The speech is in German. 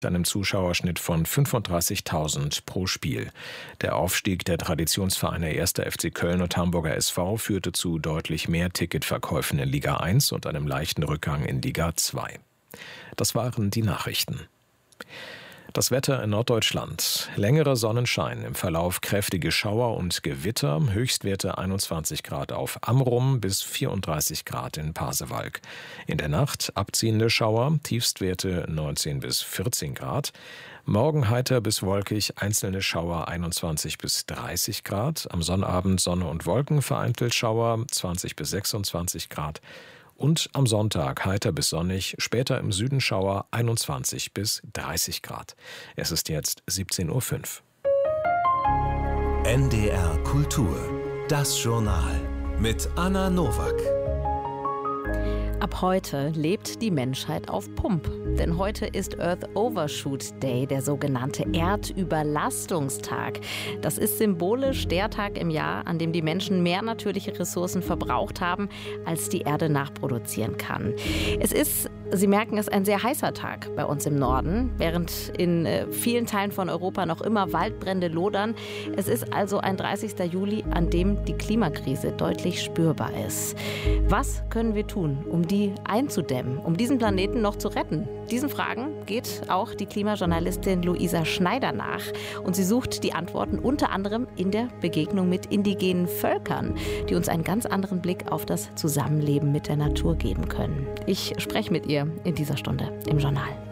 einem Zuschauerschnitt von 35.000 pro Spiel. Der Aufstieg der Traditionsvereine 1. FC Köln und Hamburger SV führte zu deutlich mehr Ticketverkäufen in Liga 1 und einem leichten Rückgang in Liga 2. Das waren die Nachrichten. Das Wetter in Norddeutschland. Längerer Sonnenschein, im Verlauf kräftige Schauer und Gewitter, Höchstwerte 21 Grad auf Amrum bis 34 Grad in Pasewalk. In der Nacht abziehende Schauer, Tiefstwerte 19 bis 14 Grad. Morgen heiter bis wolkig, einzelne Schauer 21 bis 30 Grad. Am Sonnabend Sonne und Wolken, vereinzelt Schauer 20 bis 26 Grad. Und am Sonntag heiter bis sonnig, später im Süden Schauer 21 bis 30 Grad. Es ist jetzt 17:05 Uhr. NDR Kultur, das Journal mit Anna Nowak. Ab heute lebt die Menschheit auf Pump. Denn heute ist Earth Overshoot Day, der sogenannte Erdüberlastungstag. Das ist symbolisch der Tag im Jahr, an dem die Menschen mehr natürliche Ressourcen verbraucht haben, als die Erde nachproduzieren kann. Es ist, Sie merken es, ein sehr heißer Tag bei uns im Norden, während in vielen Teilen von Europa noch immer Waldbrände lodern. Es ist also ein 30. Juli, an dem die Klimakrise deutlich spürbar ist. Was können wir tun, um die einzudämmen, um diesen Planeten noch zu retten? Diesen Fragen geht auch die Klimajournalistin Luisa Schneider nach. Und sie sucht die Antworten unter anderem in der Begegnung mit indigenen Völkern, die uns einen ganz anderen Blick auf das Zusammenleben mit der Natur geben können. Ich spreche mit ihr in dieser Stunde im Journal.